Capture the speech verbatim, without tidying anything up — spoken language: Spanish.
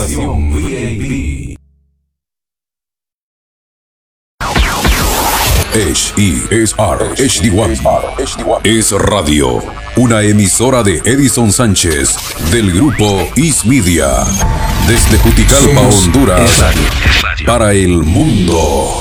Estación V I P. H E S R H D uno es radio, una emisora de Edison Sánchez del grupo Is Media, desde Juticalpa, Honduras, para el mundo.